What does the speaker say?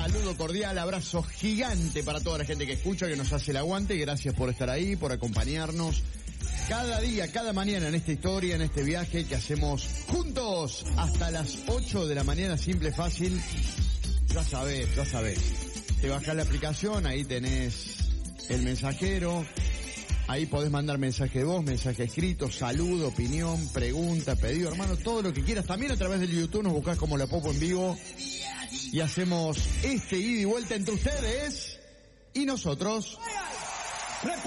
saludo cordial, abrazo gigante para toda la gente que escucha, que nos hace el aguante. Gracias por estar ahí, por acompañarnos cada día, cada mañana en esta historia, en este viaje que hacemos juntos hasta las 8 de la mañana, simple, fácil. Ya sabés. Te bajás la aplicación, ahí tenés el mensajero. Ahí podés mandar mensaje de voz, mensaje escrito, saludo, opinión, pregunta, pedido, hermano, todo lo que quieras. También a través del YouTube nos buscás como La Popo en Vivo y hacemos este ida y vuelta entre ustedes y nosotros.